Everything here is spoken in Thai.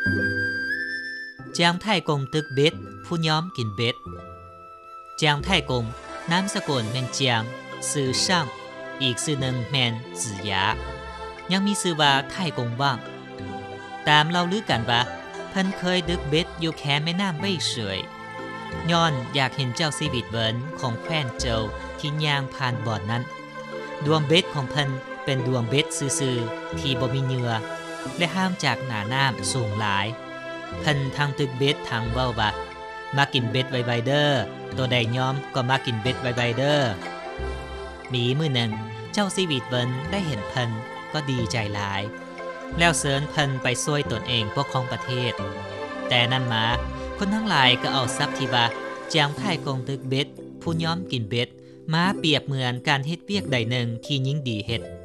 จางไทกงตึกเบ็ดผู้ย้อมกินเบ็ดจางไทกงน้ำสกุลแม่นจางซื่อช่างอีกซื่อหนึ่งแม่นจื่อยายังมีชื่อว่าไทกงว่างตามเราลือกันว่าเพิ่นเคยดึกเบ็ดอยู่แคมแม่น้ำเว่ยเฉยย้อนอยากเห็นเจ้าชีวิตเวินของแคว้นเจ้าที่ย่างผ่านบ่อนนั้นดวงเบ็ดของเพิ่นเป็นดวงเบ็ดซื่อๆที่บ่มีเหยื่อและห่างจากหน้าน้ำสูงหลายเพิ่นทางตึกเบ็ดทางเว้าว่ามากินเบ็ดไวๆเด้อตัวใดยอมก็มากินเบ็ดไวๆเด้อมีมื้อหนึ่งเจ้าชีวิตเวินได้เห็นเพิ่นก็ดีใจหลายแล้วเสริญเพิ่นไปช่วยตนเองปกครองประเทศแต่นั้นมาคนทั้งหลายก็เอาทรัพย์ที่ว่าจางไพ่กงตึกเบ็ดผู้ย้อมกินเบ็ดมาเปรียบเหมือนการเฮ็ดเวียกใดหนึ่งที่ยิ่งดีเฮ็ด